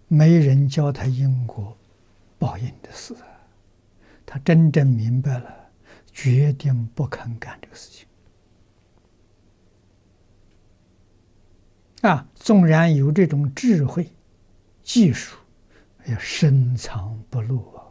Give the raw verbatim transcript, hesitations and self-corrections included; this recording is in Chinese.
没人教他因果报应的事，他真正明白了，决定不肯干这个事情。啊，纵然有这种智慧、技术，也深藏不露啊。